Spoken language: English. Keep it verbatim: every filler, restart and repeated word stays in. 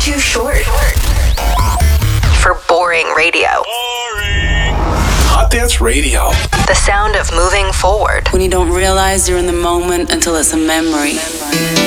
too short for boring radio. Boring. Hot Dance Radio. The sound of moving forward. When you don't realize you're in the moment until it's a memory.